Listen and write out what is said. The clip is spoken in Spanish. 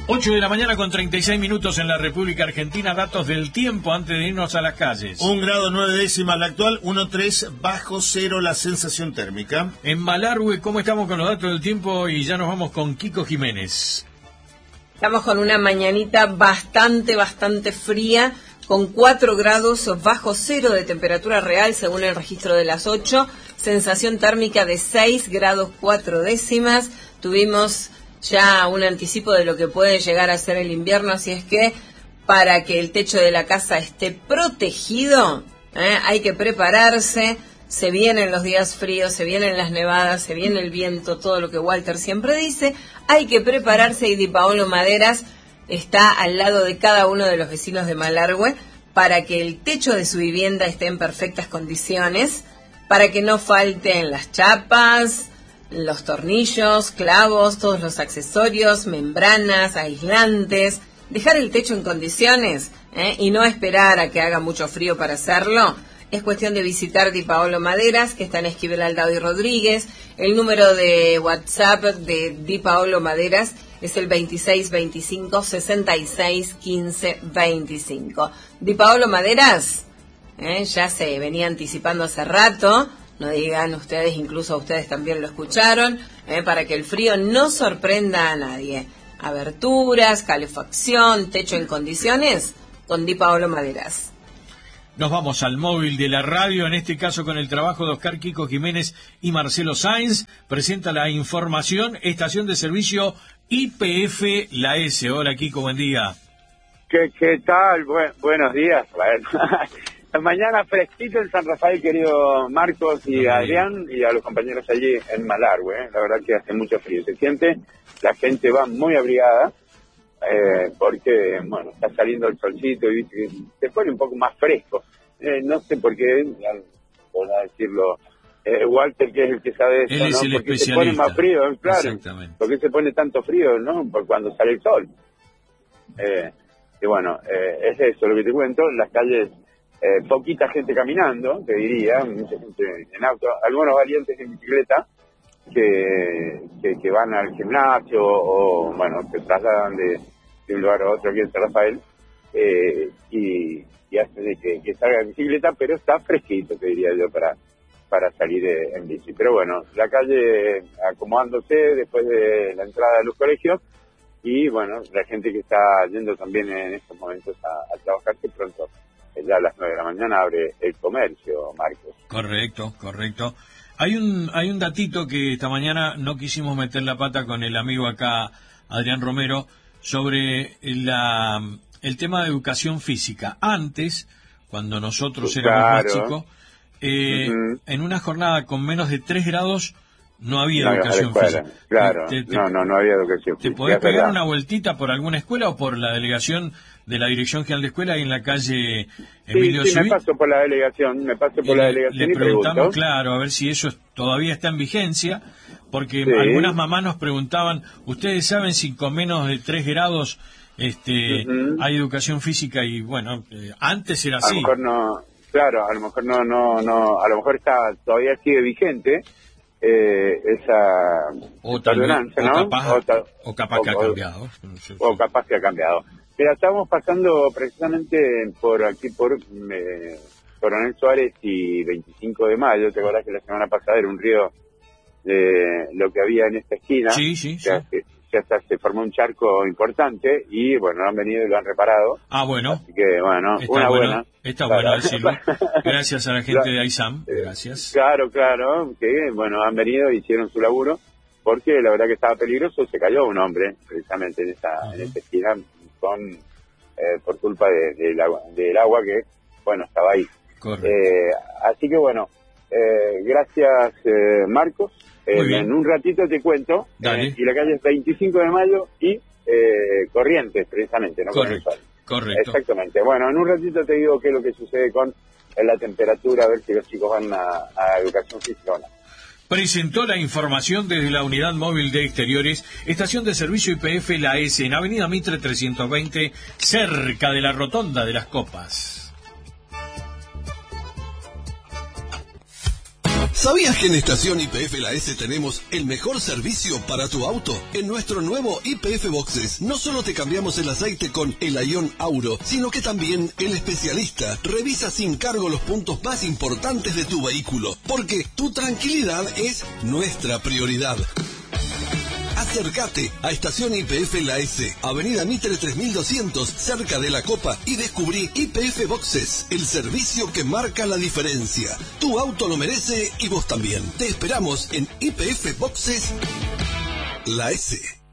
8 de la mañana con 36 minutos en la República Argentina. Datos del tiempo antes de irnos a las calles. 1 grado 9 décimas la actual, 1,3 bajo cero la sensación térmica. En Malargüe, ¿cómo estamos con los datos del tiempo? Y ya nos vamos con Kiko Jiménez. Estamos con una mañanita bastante fría, con 4 grados bajo cero de temperatura real según el registro de las 8. Sensación térmica de 6 grados 4 décimas. Tuvimos ya un anticipo de lo que puede llegar a ser el invierno, así es que para que el techo de la casa esté protegido, hay que prepararse. Se vienen los días fríos, se vienen las nevadas, se viene el viento, todo lo que Walter siempre dice. Hay que prepararse, y Di Paolo Maderas está al lado de cada uno de los vecinos de Malargüe para que el techo de su vivienda esté en perfectas condiciones, para que no falten las chapas, los tornillos, clavos, todos los accesorios, membranas, aislantes. Dejar el techo en condiciones y no esperar a que haga mucho frío para hacerlo. Es cuestión de visitar Di Paolo Maderas, que está en Esquivel Aldao y Rodríguez. El número de WhatsApp de Di Paolo Maderas es el 2625 66 15 25. Di Paolo Maderas ya se venía anticipando hace rato. No digan ustedes, incluso a ustedes también lo escucharon, para que el frío no sorprenda a nadie. Aberturas, calefacción, techo en condiciones, con Di Paolo Maderas. Nos vamos al móvil de la radio, en este caso con el trabajo de Oscar Kiko Jiménez y Marcelo Sáenz. Presenta la información, estación de servicio YPF La S. Hola Kiko, buen día. ¿Qué tal? Buenos días. Bueno. Mañana fresquito en San Rafael, querido Marcos y Adrián, y a los compañeros allí en Malargüe. La verdad que hace mucho frío, se siente, la gente va muy abrigada, porque, bueno, está saliendo el solcito y se pone un poco más fresco. No sé por qué, por decirlo, Walter, que es el que sabe eso, él es el porque especialista. Se pone más frío, claro. Exactamente. ¿Por qué se pone tanto frío, no? Por cuando sale el sol. Y bueno, es eso lo que te cuento, las calles... poquita gente caminando, te diría, mucha gente en auto, algunos valientes en bicicleta que van al gimnasio o bueno, se trasladan de un lugar a otro aquí en San Rafael y hace de que salga en bicicleta, pero está fresquito, te diría yo, para salir en bici. Pero bueno, la calle acomodándose después de la entrada de los colegios y bueno, la gente que está yendo también en estos momentos a trabajar, que pronto ya a las 9 de la mañana abre el comercio, Marcos. Correcto. Hay un datito que esta mañana no quisimos meter la pata con el amigo acá, Adrián Romero, sobre el tema de educación física. Antes, cuando nosotros éramos más chicos, en una jornada con menos de 3 grados no había educación física. Claro, no había educación física. ¿Te podés pegar una vueltita por alguna escuela o por la delegación de la Dirección General de Escuela ahí en la calle Emilio Sí, Civit? me paso por la delegación, Le preguntamos, pregunto. claro, a ver si eso todavía está en vigencia, porque algunas mamás nos preguntaban, ¿ustedes saben si con menos de 3 grados hay educación física? Y bueno, antes era así. A lo mejor no, claro, a lo mejor no, a lo mejor todavía sigue vigente esa ordenanza, ¿no? O capaz que ha cambiado. O capaz que ha cambiado. Mira, estábamos pasando precisamente por aquí, por Coronel Suárez y 25 de mayo. ¿Te acordás que la semana pasada era un río de lo que había en esta esquina? Sí. Que hasta se formó un charco importante y, bueno, han venido y lo han reparado. Ah, bueno. Así que, bueno, buena. Está bueno decirlo. Gracias a la gente de AISAM. Gracias. Claro, que, bueno, han venido y hicieron su laburo, porque la verdad que estaba peligroso. Se cayó un hombre, precisamente, en esta esquina, por culpa del agua que, bueno, estaba ahí. Correcto. Así que, bueno, gracias, Marcos. En un ratito te cuento. Y la calle es 25 de mayo y Corrientes, precisamente, ¿no? Correcto. Exactamente. Bueno, en un ratito te digo qué es lo que sucede con la temperatura, a ver si los chicos van a educación física o no. Presentó la información desde la Unidad Móvil de Exteriores, Estación de Servicio YPF La S, en Avenida Mitre 320, cerca de la Rotonda de las Copas. ¿Sabías que en Estación YPF La S tenemos el mejor servicio para tu auto? En nuestro nuevo YPF Boxes no solo te cambiamos el aceite con el Ion Auro, sino que también el especialista revisa sin cargo los puntos más importantes de tu vehículo, porque tu tranquilidad es nuestra prioridad. Acércate a Estación YPF La S, Avenida Mitre 3200, cerca de La Copa, y descubrí YPF Boxes, el servicio que marca la diferencia. Tu auto lo merece y vos también. Te esperamos en YPF Boxes La S.